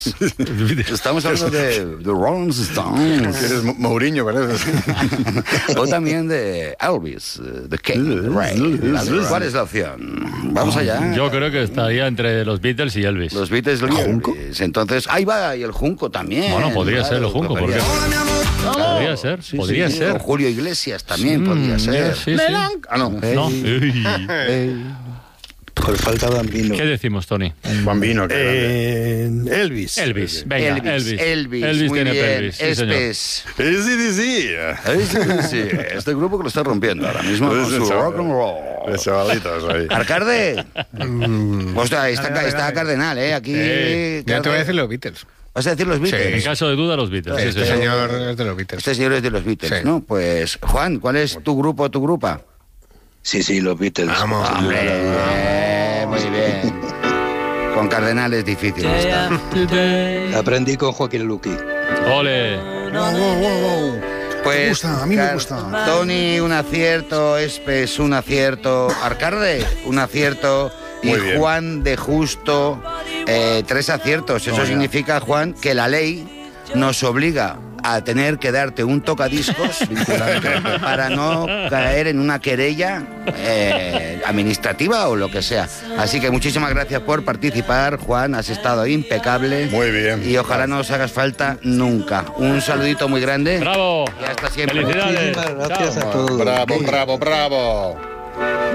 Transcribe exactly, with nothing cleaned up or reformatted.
Estamos hablando de The Rolling Stones. Eres Mourinho, ¿verdad? O también de Elvis, The King, Ray. ¿Cuál es la opción? Vamos allá. Yo creo que estaría entre los Beatles y Elvis. Los Beatles y Elvis. Entonces, ahí va, y el Junco también. Bueno, podría claro, ser el Junco, ¿por qué? Podría ser, Sí, podría sí, ser. O Julio Iglesias también mm, podría ser. Sí, sí. Ah, no. No. Por falta de Bambino. ¿Qué decimos, Tony? Bambino. Eh, Elvis. Elvis, venga, Elvis. Elvis. Elvis, Elvis muy tiene bien. pelvis, sí, señor. Espes. Sí, sí, sí. Sí, este grupo que lo está rompiendo ahora mismo con su rock and roll. Los chavalitos ahí. Arcarde. Hostia, está, está Cardenal, ¿eh? Aquí. Eh, Ya te voy a decir los Beatles. ¿Vas a decir los Beatles? En caso de duda, los Beatles. Sí, Este sí, sí. señor es de los Beatles. Este señor es de los Beatles, Sí. ¿no? Pues, Juan, ¿cuál es tu grupo o tu grupa? Sí, sí, los Beatles. Vamos. Hombre, eh, muy bien. Con Cardenal es difícil esta. Aprendí con Joaquín Luqui. Ole. Pues, Me gusta, a mí me Car- gusta. Tony, un acierto. Espes, un acierto. Arcarde, un acierto. Y Muy bien. Juan de Justo, eh, tres aciertos. Eso significa, Juan, que la ley nos obliga a tener que darte un tocadiscos para no caer en una querella eh, administrativa o lo que sea. Así que muchísimas gracias por participar, Juan. Has estado impecable. Muy bien. Y ojalá no os hagas falta nunca. Un saludito muy grande. Bravo. Y hasta siempre. Felicidades. Muchísimas gracias Chao. a todos. Bravo, bravo, bravo.